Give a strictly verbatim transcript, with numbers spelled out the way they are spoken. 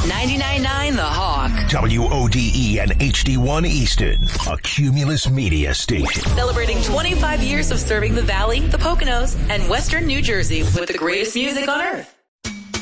ninety-nine point nine The Hawk. W O D E and H D one Easton, a Cumulus media station. Celebrating twenty-five years of serving the Valley, the Poconos, and Western New Jersey with the greatest music on earth.